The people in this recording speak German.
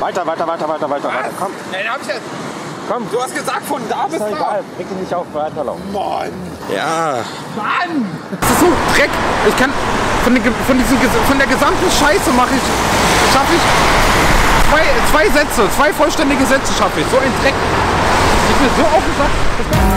Weiter. Komm. Nein, hab ich jetzt. Komm. Du hast gesagt, von da bis Ist doch da. egal. Reg dich nicht auf, weiterlaufen. Mann. Ja. Mann. Das ist so Dreck. Ich kann von der gesamten Scheiße schaffe ich zwei vollständige Sätze schaffe ich. So ein Dreck. Ich bin so auf den Sack.